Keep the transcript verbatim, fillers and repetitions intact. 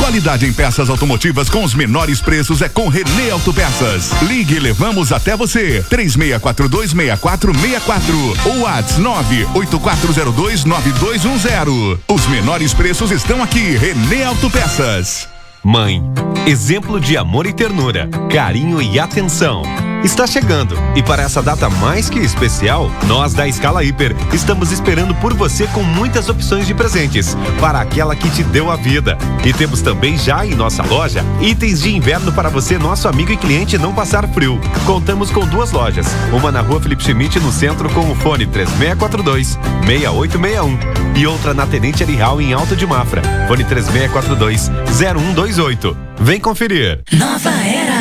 Qualidade em peças automotivas com os menores preços é com Renê Autopeças. Ligue e levamos até você. três seis quatro dois, seis quatro seis quatro ou WhatsApp nove oito quatro zero dois, nove dois um zero. Os menores preços estão aqui. Renê Autopeças. Mãe, exemplo de amor e ternura, carinho e atenção. Está chegando e para essa data mais que especial, nós da Escala Hiper estamos esperando por você com muitas opções de presentes para aquela que te deu a vida. E temos também já em nossa loja itens de inverno para você, nosso amigo e cliente, não passar frio. Contamos com duas lojas, uma na rua Felipe Schmidt no centro com o fone três seis quatro dois, seis oito seis um e outra na Tenente Arihal em Alto de Mafra, fone três seis quatro dois, zero um dois oito. Vem conferir. Nova Era.